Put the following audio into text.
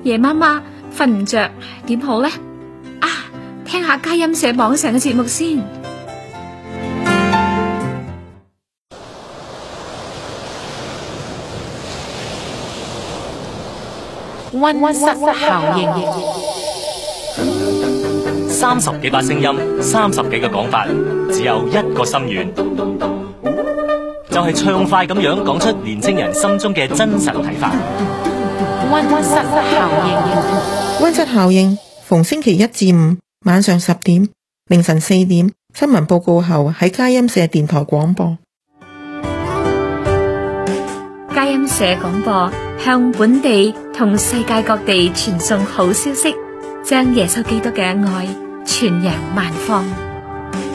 夜媽媽瞓唔着，點好呢？啊，聽下佳音社網上嘅節目先。 溫室效應 ，30幾把聲音，30幾個講法，只有一個心願，就係暢快咁樣講出年青人心中嘅真實睇法。 溫室效應， 溫室效應，逢星期一至五晚上10點、凌晨4點新聞報告後喺佳音社電台廣播。 佳音社廣播向本地同世界各地傳送好消息，將耶穌基督嘅愛傳揚萬方。